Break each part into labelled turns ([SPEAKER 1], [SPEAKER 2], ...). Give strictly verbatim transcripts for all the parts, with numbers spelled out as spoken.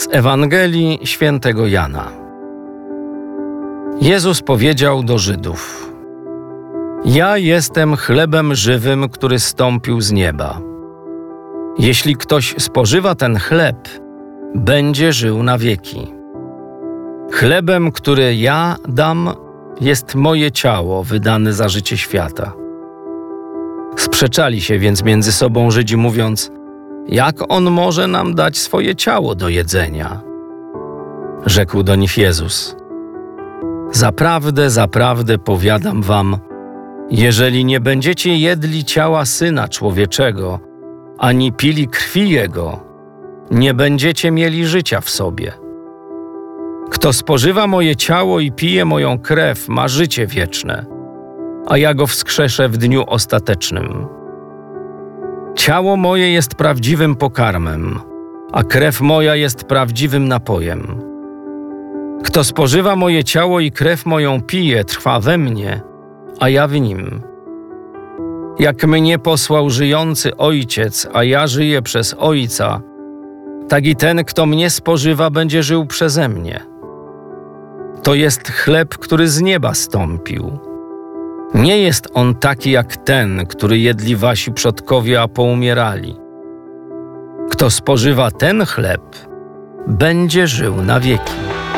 [SPEAKER 1] Z Ewangelii Świętego Jana. Jezus powiedział do Żydów: Ja jestem chlebem żywym, który zstąpił z nieba. Jeśli ktoś spożywa ten chleb, będzie żył na wieki. Chlebem, który ja dam, jest moje ciało wydane za życie świata. Sprzeczali się więc między sobą Żydzi, mówiąc: Jak on może nam dać swoje ciało do jedzenia? Rzekł do nich Jezus: Zaprawdę, zaprawdę powiadam wam, jeżeli nie będziecie jedli ciała Syna Człowieczego, ani pili krwi Jego, nie będziecie mieli życia w sobie. Kto spożywa moje ciało i pije moją krew, ma życie wieczne, a ja go wskrzeszę w dniu ostatecznym. Ciało moje jest prawdziwym pokarmem, a krew moja jest prawdziwym napojem. Kto spożywa moje ciało i krew moją pije, trwa we mnie, a ja w nim. Jak mnie posłał żyjący Ojciec, a ja żyję przez Ojca, tak i ten, kto mnie spożywa, będzie żył przeze mnie. To jest chleb, który z nieba stąpił. Nie jest on taki jak ten, który jedli wasi przodkowie, a poumierali. Kto spożywa ten chleb, będzie żył na wieki.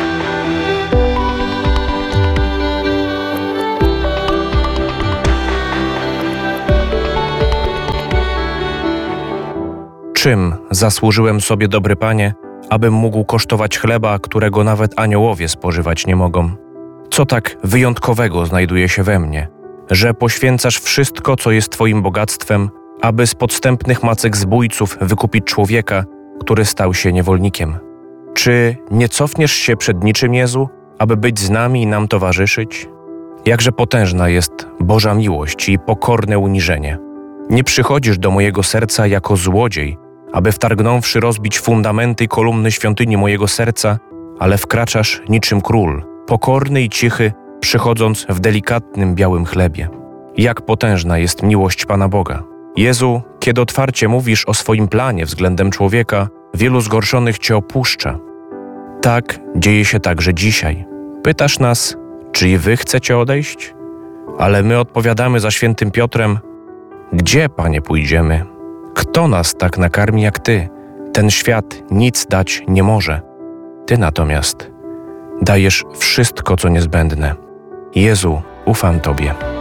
[SPEAKER 2] Czym zasłużyłem sobie, dobry Panie, abym mógł kosztować chleba, którego nawet aniołowie spożywać nie mogą? Co tak wyjątkowego znajduje się we mnie, że poświęcasz wszystko, co jest Twoim bogactwem, aby z podstępnych macek zbójców wykupić człowieka, który stał się niewolnikiem? Czy nie cofniesz się przed niczym, Jezu, aby być z nami i nam towarzyszyć? Jakże potężna jest Boża miłość i pokorne uniżenie. Nie przychodzisz do mojego serca jako złodziej, aby wtargnąwszy rozbić fundamenty i kolumny świątyni mojego serca, ale wkraczasz niczym król, pokorny i cichy, przychodząc w delikatnym białym chlebie. Jak potężna jest miłość Pana Boga. Jezu, kiedy otwarcie mówisz o swoim planie względem człowieka, wielu zgorszonych Cię opuszcza. Tak dzieje się także dzisiaj. Pytasz nas, czy i Wy chcecie odejść? Ale my odpowiadamy za świętym Piotrem: Gdzie, Panie, pójdziemy? Kto nas tak nakarmi jak Ty? Ten świat nic dać nie może. Ty natomiast dajesz wszystko, co niezbędne. Jezu, ufam Tobie.